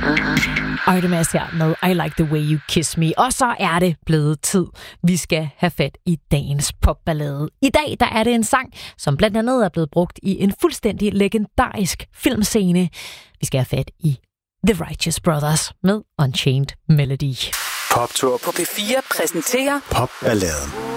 Artemis her med I Like The Way You Kiss Me. Og så er det blevet tid. Vi skal have fat i dagens popballade. I dag der er det en sang, som blandt andet er blevet brugt i en fuldstændig legendarisk filmscene. Vi skal have fat i The Righteous Brothers med Unchained Melody. Poptur på P4 præsenterer Popballaden.